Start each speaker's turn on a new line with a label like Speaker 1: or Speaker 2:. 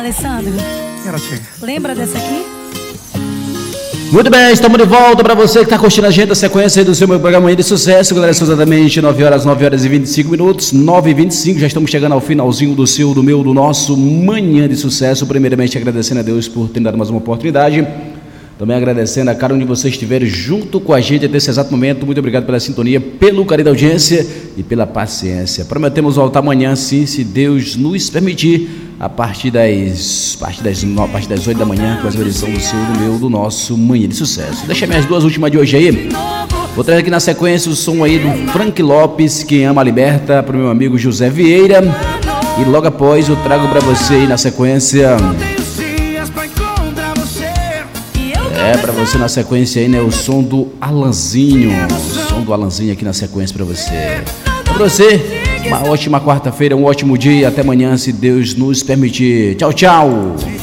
Speaker 1: Alessandro, lembra dessa aqui?
Speaker 2: Muito bem, estamos de volta para você que está curtindo a gente, a sequência aí do seu programa Manhã de Sucesso, galera, são exatamente 9 horas e 25 minutos, 9h25, já estamos chegando ao finalzinho do seu, do meu, do nosso Manhã de Sucesso. Primeiramente agradecendo a Deus por ter dado mais uma oportunidade, também agradecendo a cada um de vocês que estiver junto com a gente até esse exato momento. Muito obrigado pela sintonia, pelo carinho da audiência e pela paciência. Prometemos voltar amanhã, sim, se Deus nos permitir, a partir das 8 da manhã, com a edição do seu, do meu, do nosso Manhã de Sucesso. Deixa minhas duas últimas de hoje aí. Vou trazer aqui na sequência o som aí do Frank Lopes, Quem Ama Liberta, para o meu amigo José Vieira. E logo após eu trago para você aí na sequência... para você na sequência aí, né, o som do Alanzinho. O som do Alanzinho aqui na sequência para você. Para você, uma ótima quarta-feira, um ótimo dia e até amanhã, se Deus nos permitir. Tchau, tchau.